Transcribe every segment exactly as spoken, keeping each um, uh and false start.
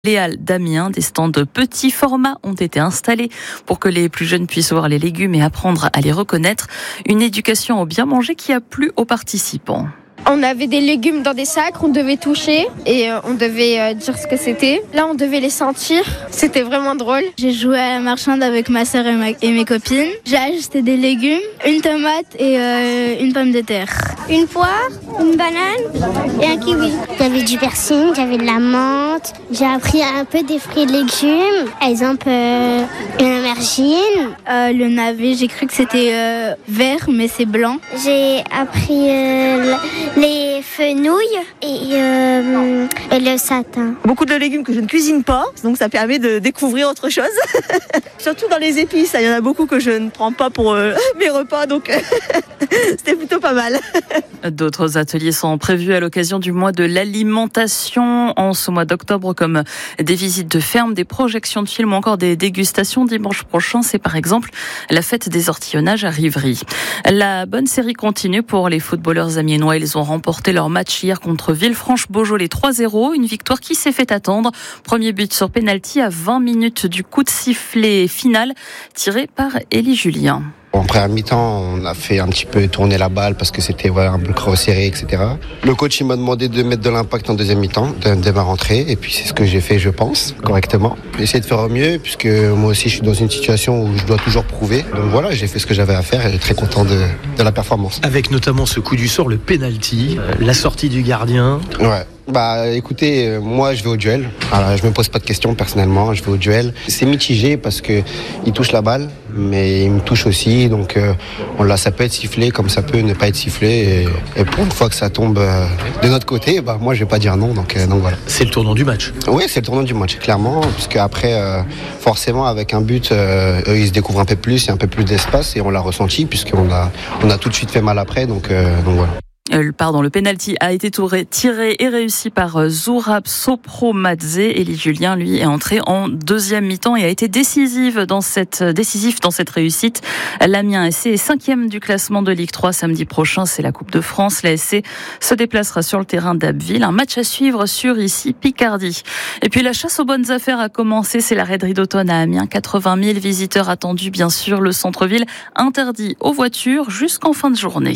Léal d'Amiens, des stands de petits formats ont été installés pour que les plus jeunes puissent voir les légumes et apprendre à les reconnaître. Une éducation au bien manger qui a plu aux participants. On avait des légumes dans des sacs, on devait toucher et euh, on devait euh, dire ce que c'était. Là, on devait les sentir. C'était vraiment drôle. J'ai joué à la marchande avec ma sœur et, ma, et mes copines. J'ai acheté des légumes, une tomate et euh, une pomme de terre. Une poire, une banane et un kiwi. Il y avait du persil, il y avait de la menthe. J'ai appris un peu des fruits et légumes. Par exemple, euh, une aubergine. Euh, le navet, j'ai cru que c'était euh, vert, mais c'est blanc. J'ai appris euh, les fenouilles et euh, le satin. Beaucoup de légumes que je ne cuisine pas, donc ça permet de découvrir autre chose. Surtout dans les épices, il y en a beaucoup que je ne prends pas pour euh, mes repas, donc c'était plutôt pas mal. D'autres ateliers sont prévus à l'occasion du mois de l'alimentation en ce mois d'octobre, comme des visites de ferme, des projections de films ou encore des dégustations. Dimanche prochain, c'est par exemple la fête des ortillonnages à Rivry. La bonne série continue pour les footballeurs amiénois. Ils ont remporté leur match hier contre Villefranche-Beaujolais trois zéro. Une victoire qui s'est fait attendre. Premier but sur pénalty à vingt minutes du coup de sifflet final tiré par Élie Julien. En première mi-temps, on a fait un petit peu tourner la balle parce que c'était voilà, un peu resserré, et cetera. Le coach il m'a demandé de mettre de l'impact en deuxième mi-temps, dès ma rentrée, et puis c'est ce que j'ai fait, je pense, correctement. J'ai essayé de faire au mieux, puisque moi aussi je suis dans une situation où je dois toujours prouver. Donc voilà, j'ai fait ce que j'avais à faire et très content de, de la performance. Avec notamment ce coup du sort, le penalty, euh, la sortie du gardien. Ouais. Bah écoutez, euh, moi je vais au duel. Alors, je me pose pas de questions personnellement, je vais au duel. C'est mitigé parce que il touche la balle, mais il me touche aussi, donc euh, on l'a, ça peut être sifflé comme ça peut ne pas être sifflé. Et, et pour une fois que ça tombe euh, de notre côté, bah moi je vais pas dire non, donc, euh, donc voilà. C'est le tournant du match. Oui, c'est le tournant du match, clairement, puisque après, euh, forcément avec un but, euh, eux ils se découvrent un peu plus, il y a un peu plus d'espace et on l'a ressenti puisqu'on a, on a tout de suite fait mal après, donc, euh, donc voilà. Euh, pardon, le penalty a été touré, tiré et réussi par Zourab Sopromadze. Élie Julien, lui, est entré en deuxième mi-temps et a été décisive dans cette, décisif dans cette réussite. L'Amiens S C est cinquième du classement de Ligue trois. Samedi prochain, c'est la Coupe de France. La S C se déplacera sur le terrain d'Abbeville. Un match à suivre sur ici Picardie. Et puis la chasse aux bonnes affaires a commencé. C'est la raiderie d'automne à Amiens. quatre-vingt mille visiteurs attendus, bien sûr. Le centre-ville interdit aux voitures jusqu'en fin de journée.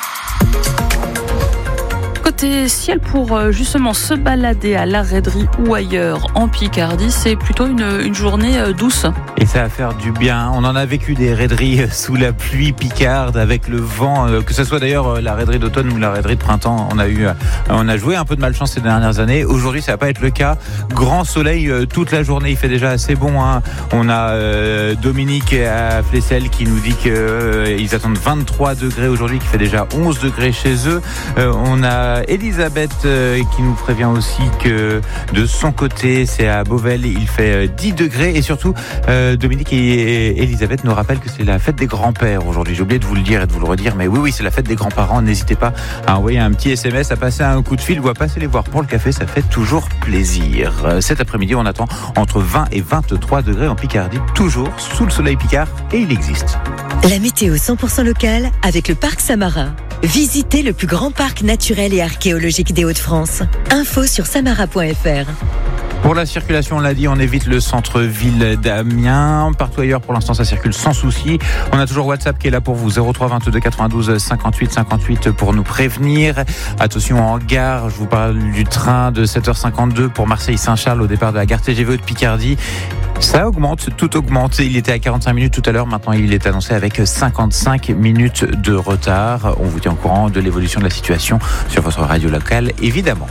Côté ciel pour justement se balader à la raiderie ou ailleurs en Picardie, c'est plutôt une, une journée douce. Et ça va faire du bien. On en a vécu des raideries sous la pluie picarde avec le vent, que ce soit d'ailleurs la raiderie d'automne ou la raiderie de printemps. On a eu, on a joué un peu de malchance ces dernières années. Aujourd'hui, ça va pas être le cas. Grand soleil toute la journée. Il fait déjà assez bon. Hein. On a euh, Dominique à Flessel qui nous dit qu'ils euh, attendent vingt-trois degrés aujourd'hui, qui fait déjà onze degrés chez eux. Euh, on a Elisabeth euh, qui nous prévient aussi que de son côté, c'est à Beauvais, il fait euh, dix degrés. Et surtout, euh, Dominique et Elisabeth nous rappellent que c'est la fête des grands-pères aujourd'hui. J'ai oublié de vous le dire et de vous le redire, mais oui, oui, c'est la fête des grands-parents. N'hésitez pas à envoyer un petit S M S, à passer un coup de fil ou à passer les voir pour le café. Ça fait toujours plaisir. Euh, cet après-midi, on attend entre vingt et vingt-trois degrés en Picardie, toujours sous le soleil picard, et il existe. La météo cent pour cent locale avec le parc Samarin. Visitez le plus grand parc naturel et archéologique des Hauts-de-France. Info sur samara point f r. Pour la circulation, on l'a dit, on évite le centre-ville d'Amiens. Partout ailleurs, pour l'instant, ça circule sans souci. On a toujours WhatsApp qui est là pour vous, zéro trois vingt-deux quatre-vingt-douze cinquante-huit cinquante-huit pour nous prévenir. Attention en gare, je vous parle du train de sept heures cinquante-deux pour Marseille-Saint-Charles au départ de la gare T G V de Picardie. Ça augmente, tout augmente. Il était à quarante-cinq minutes tout à l'heure. Maintenant, il est annoncé avec cinquante-cinq minutes de retard. On vous tient au courant de l'évolution de la situation sur votre radio locale, évidemment.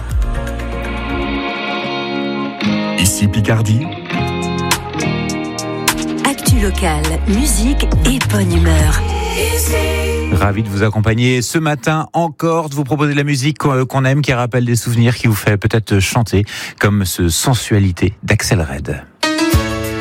Ici Picardie. Actu locale, musique et bonne humeur. Ravi de vous accompagner ce matin encore, de vous proposer de la musique qu'on aime, qui rappelle des souvenirs, qui vous fait peut-être chanter, comme ce Sensualité d'Axel Red.